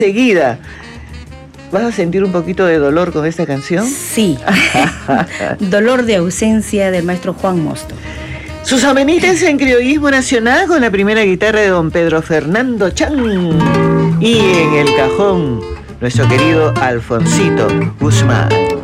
Seguida, ¿vas a sentir un poquito de dolor con esta canción? Sí. Dolor de ausencia del maestro Juan Mosto. Sus amenites en criollismo nacional con la primera guitarra de don Pedro Fernando Chan. Y en el cajón, nuestro querido Alfonsito Guzmán.